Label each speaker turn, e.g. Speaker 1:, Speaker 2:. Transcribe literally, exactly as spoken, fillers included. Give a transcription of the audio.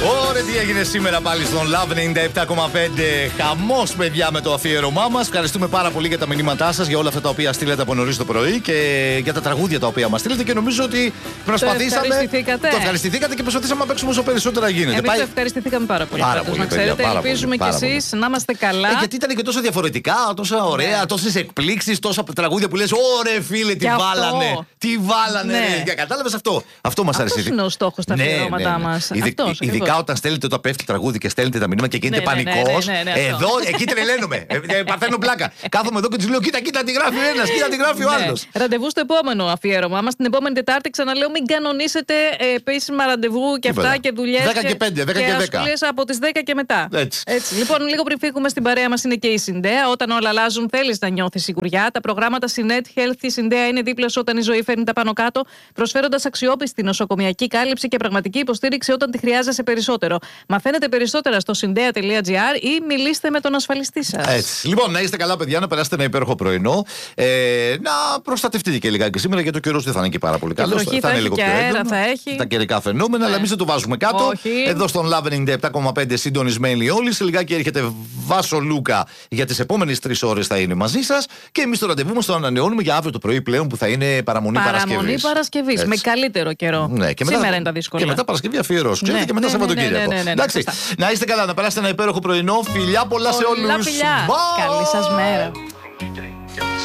Speaker 1: Ωραία, τι έγινε σήμερα πάλι στον Love ενενήντα επτά κόμμα πέντε. Χαμός, παιδιά, με το αφιέρωμά μας. Ευχαριστούμε πάρα πολύ για τα μηνύματά σας, για όλα αυτά τα οποία στείλετε από νωρίς το πρωί και για τα τραγούδια τα οποία μας στείλετε. Και νομίζω ότι προσπαθήσαμε.
Speaker 2: Το ευχαριστηθήκατε.
Speaker 1: Το ευχαριστηθήκατε και προσπαθήσαμε να παίξουμε όσο περισσότερα γίνεται.
Speaker 2: Εμείς Πάει... το ευχαριστηθήκαμε πάρα πολύ.
Speaker 1: Πάρα
Speaker 2: φέτος,
Speaker 1: πολύ,
Speaker 2: να ξέρετε,
Speaker 1: παιδιά, πάρα
Speaker 2: ελπίζουμε
Speaker 1: πολύ,
Speaker 2: κι εσείς να είμαστε καλά.
Speaker 1: Ε, γιατί ήταν και τόσο διαφορετικά, τόσο ωραία, ναι. Τόσες εκπλήξεις, τόσα τραγούδια που λες, ωραία φίλε, τι βάλανε. Τι βάλανε.
Speaker 2: Ναι.
Speaker 1: Ναι. Κατάλαβες αυτό. Αυτό μας αρέσει.
Speaker 2: Αυτό είναι ο στόχος στα αφιερώματά
Speaker 1: ναι, ναι, ναι.
Speaker 2: μας.
Speaker 1: Ειδικά όταν στέλνετε το πέφτει τραγούδι και στέλνετε τα μηνύματα και γίνεται
Speaker 2: ναι, ναι,
Speaker 1: πανικός.
Speaker 2: ναι, ναι, ναι, ναι,
Speaker 1: εδώ, εκεί τρελαίνομαι. ε, Παθαίνω πλάκα. Κάθομαι εδώ και του λέω: Κοίτα, κοίτα, τι γράφει ο ένας, κοίτα, τι γράφει ο άλλος.
Speaker 2: Ναι. Ραντεβού στο επόμενο αφιέρωμά μας την επόμενη Τετάρτη. Ξαναλέω, μην κανονίσετε επίσημα ραντεβού και αυτά και δουλειές.
Speaker 1: δέκα και πέντε, δέκα και δέκα.
Speaker 2: Και από τις δέκα και μετά.
Speaker 1: Έτσι.
Speaker 2: Έτσι. Λοιπόν, λίγο πριν φύγουμε, στην παρέα μας είναι και η Συντέα. Όταν όλα αλλάζουν, θέλεις να νιώθεις σιγουριά. Τα προγράμματα Synet Health, η Συντέα είναι δίπλα σου όταν η ζωή φέρνει τα πάνω κάτω, προσφέροντας αξιόπιστη νοσοκομιακή κάλυψη και πραγματική υποστήριξη όταν τη χρειάζεσαι περισσότερο. Μαθαίνετε περισσότερα στο συντέα τελεία τζι άρ ή μιλήστε με τον ασφαλιστή σας.
Speaker 1: Έτσι. Λοιπόν, να είστε καλά, παιδιά, να περάσετε ένα υπέροχο πρωινό. Ε, να προστατευτείτε και λιγάκι σήμερα, γιατί ο καιρός δεν θα είναι και πάρα πολύ καλό.
Speaker 2: Θα, θα είναι λίγο πιο έντονο. Θα έχει.
Speaker 1: Τα καιρικά φαινόμενα, ναι. Αλλά εμείς δεν το βάζουμε κάτω.
Speaker 2: Όχι.
Speaker 1: Εδώ στον Love ενενήντα επτά κόμμα πέντε συντονισμένοι όλοι. Σε λιγάκι έρχεται Βάσο Λούκα για τις επόμενες τρεις ώρες θα είναι μαζί σας. Και εμείς το ραντεβού μας το ανανεώνουμε για αύριο το πρωί πλέον που θα είναι παραμονή Παρασκευής.
Speaker 2: Παραμονή Παρασκευής. Με καλύτερο καιρό.
Speaker 1: Ναι, και μετά,
Speaker 2: σήμερα είναι τα δύσκολα.
Speaker 1: Και μετά Παρασκευή αφιερώσει.
Speaker 2: Ναι,
Speaker 1: και μετά
Speaker 2: ναι,
Speaker 1: Σαββατοκύριακο.
Speaker 2: Ναι, ναι, ναι, ναι,
Speaker 1: Εντάξει, να είστε καλά, να περάσετε ένα υπέροχο πρωινό. Φιλιά πολλά σε όλους.
Speaker 2: Φιλιά. Καλή σας μέρα.